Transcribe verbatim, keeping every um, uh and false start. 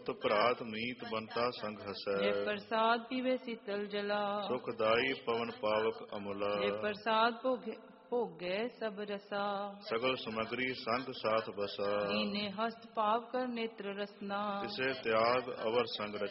ਅੰਮ੍ਰਿਤ ਭਰਾਤ ਮੀਤ ਬੰਤਾ ਸੰਗ ਹਸੈ। ਜੇ ਪ੍ਰਸਾਦ ਪੀਵੇ ਸੀਤਲ ਜਲਾ, ਸੁਖਦਾਈ ਪਵਨ ਪਾਵਕ ਅਮੁਲਾ। ਜੇ ਪ੍ਰਸਾਦ ਭੋਗੇ ਭੋਗੇ ਸਭ ਰਸਾ, ਸਗਲ ਸਮਗਰੀ ਸੰਗ ਸਾਥ ਬਸਾ। ਦੀਨੇ ਹਸਤ ਪਾਵ ਕਰ ਨੇਤਰ ਰਸਨਾ, ਤਿਸੇ ਤਿਆਗ ਅਵਰ ਸੰਗ